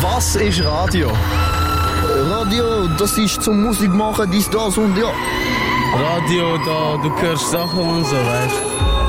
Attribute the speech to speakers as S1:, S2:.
S1: Was ist Radio?
S2: Radio, das ist zum Musik machen, dies, das und ja.
S3: Radio, da, du hörst Sachen und so, weißt du?